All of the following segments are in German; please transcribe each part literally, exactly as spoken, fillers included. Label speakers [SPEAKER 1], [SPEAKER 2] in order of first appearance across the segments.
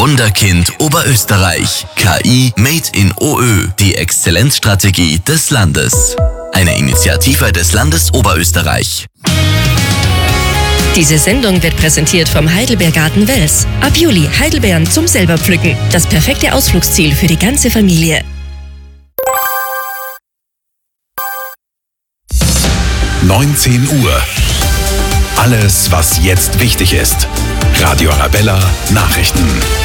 [SPEAKER 1] Wunderkind Oberösterreich. K I Made in OÖ. Die Exzellenzstrategie des Landes. Eine Initiative des Landes Oberösterreich.
[SPEAKER 2] Diese Sendung wird präsentiert vom Heidelbeergarten Wels. Ab Juli Heidelbeeren zum Selberpflücken. Das perfekte Ausflugsziel für die ganze Familie.
[SPEAKER 3] neunzehn Uhr. Alles, was jetzt wichtig ist. Radio Arabella Nachrichten.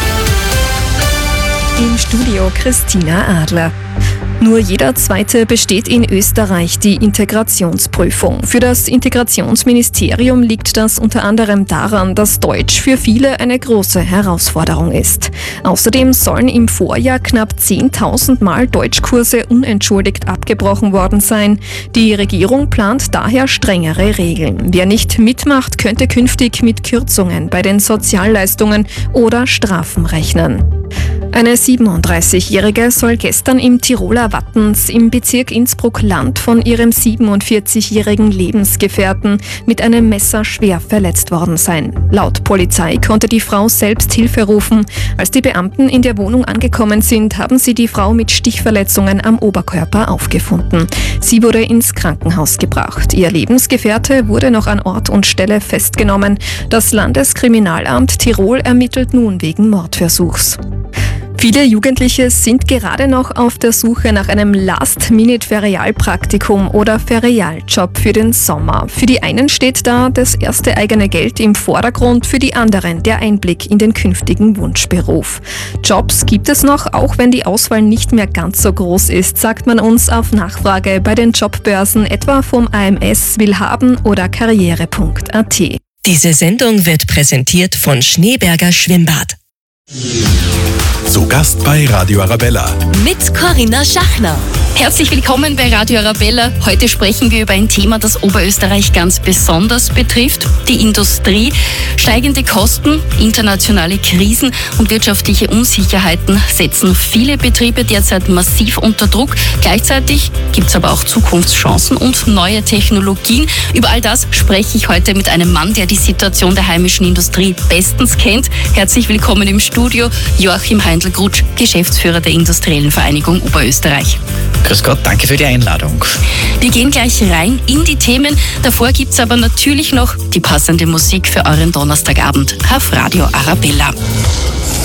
[SPEAKER 4] Im Studio Christina Adler. Nur jeder Zweite besteht in Österreich die Integrationsprüfung. Für das Integrationsministerium liegt das unter anderem daran, dass Deutsch für viele eine große Herausforderung ist. Außerdem sollen im Vorjahr knapp zehntausend Mal Deutschkurse unentschuldigt abgebrochen worden sein. Die Regierung plant daher strengere Regeln. Wer nicht mitmacht, könnte künftig mit Kürzungen bei den Sozialleistungen oder Strafen rechnen. Eine siebenunddreißigjährige soll gestern im Tiroler Wattens im Bezirk Innsbruck-Land von ihrem siebenundvierzigjährigen Lebensgefährten mit einem Messer schwer verletzt worden sein. Laut Polizei konnte die Frau selbst Hilfe rufen. Als die Beamten in der Wohnung angekommen sind, haben sie die Frau mit Stichverletzungen am Oberkörper aufgefunden. Sie wurde ins Krankenhaus gebracht. Ihr Lebensgefährte wurde noch an Ort und Stelle festgenommen. Das Landeskriminalamt Tirol ermittelt nun wegen Mordversuchs. Viele Jugendliche sind gerade noch auf der Suche nach einem Last-Minute-Ferialpraktikum oder Ferialjob für den Sommer. Für die einen steht da das erste eigene Geld im Vordergrund, für die anderen der Einblick in den künftigen Wunschberuf. Jobs gibt es noch, auch wenn die Auswahl nicht mehr ganz so groß ist, sagt man uns auf Nachfrage bei den Jobbörsen, etwa vom A M S, Willhaben oder karriere punkt a t.
[SPEAKER 2] Diese Sendung wird präsentiert von Schneeberger Schwimmbad.
[SPEAKER 3] Zu Gast bei Radio Arabella.
[SPEAKER 5] Mit Corinna Schachner. Herzlich willkommen bei Radio Arabella. Heute sprechen wir über ein Thema, das Oberösterreich ganz besonders betrifft. Die Industrie. Steigende Kosten, internationale Krisen und wirtschaftliche Unsicherheiten setzen viele Betriebe derzeit massiv unter Druck. Gleichzeitig gibt es aber auch Zukunftschancen und neue Technologien. Über all das spreche ich heute mit einem Mann, der die Situation der heimischen Industrie bestens kennt. Herzlich willkommen im Studio, Joachim Heindl-Grutsch, Geschäftsführer der Industriellen Vereinigung Oberösterreich.
[SPEAKER 6] Grüß Gott, danke für die Einladung.
[SPEAKER 5] Wir gehen gleich rein in die Themen. Davor gibt es aber natürlich noch die passende Musik für euren Donnerstagabend auf Radio Arabella.